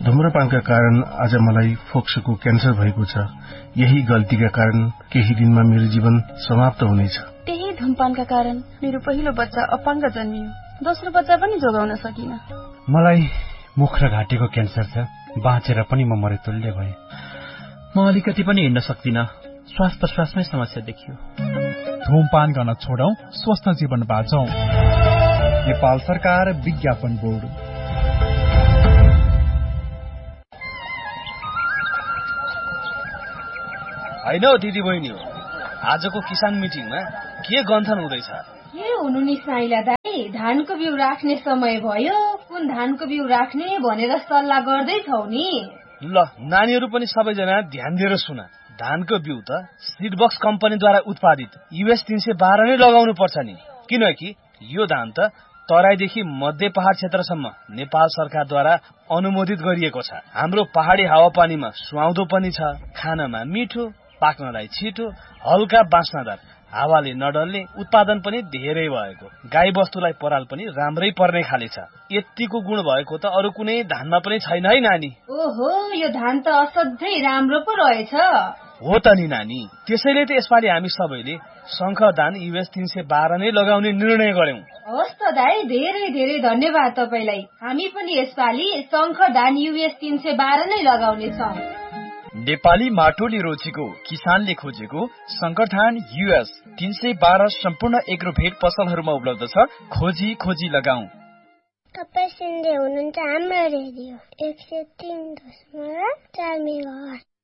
धुम्रपानका कारण आज मलाई फोक्सोको क्यान्सर भएको छ। यही गल्तीका कारण केही दिनमा मेरो जीवन समाप्त हुनेछ। त्यही धुम्रपानका कारण मेरो पहिलो बच्चा अपाङ्ग जन्मियो, दोस्रो बच्चा पनि जोगाउन सकिन। मलाई मुख र घाँटीको क्यान्सर छ, बाँचेर पनि म मरेतुल्य भए। म अलिकति पनि हिँड्न सक्दिनँ, श्वास प्रश्वासमै समस्या देखियो। धूमपान गर्न छोडौं, स्वस्थ जीवन बाँचौं। नेपाल सरकार विज्ञापन बोर्ड। हैन हो दिदी बहिनी हो, आजको किसान मिटिङमा के गन्थन हुँदैछ? के हुनु नि साइला दाइ, धानको बिउ राख्ने समय भयो, कुन धानको बिउ राख्ने भनेर सल्लाह गर्दैछौ नि। ल नानीहरू पनि सबैजना ध्यान दिएर सुन। धानको बिउ त सीडबक्स कम्पनीद्वारा उत्पादित US 312 नै लगाउनु पर्छ नि, किनकि यो धान त तराईदेखि मध्य पहाड क्षेत्रसम्म नेपाल सरकारद्वारा अनुमोदित गरिएको छ। हाम्रो पहाडी हावापानीमा सुहाउँदो पनि छ, खानमा मिठो, पाक्नलाई छिटो, हल्का बास्नादार, हावाले नडल्ने, उत्पादन पनि धेरै भएको, गाई बस्तुलाई पराल पनि राम्रै पर्ने खाले छ। यतिको गुण भएको त अरू कुनै धानमा पनि छैन है नानी। ओहो, यो धान त असाध्यै राम्रो पो रहेछ। हो त नि नानी, त्यसैले त यसपालि हामी सबैले शंकर धान US 312 नै लगाउने निर्णय गर्यौं। हस् त दाइ, धेरै धेरै धन्यवाद तपाईलाई। हामी पनि यसपालि शंकर धान US 312 नै लगाउने छौं। नेपाली माटोले रोजेको, किसानले खोजेको शंकर धान US 312 सम्पूर्ण एग्रोभेट पसलहरूमा उपलब्ध छ। खोजी खोजी लगाऊ। तपाई सुन्दै हुनुहुन्छ हाम्रो रेडियो 103.4 मेगाहर्ज।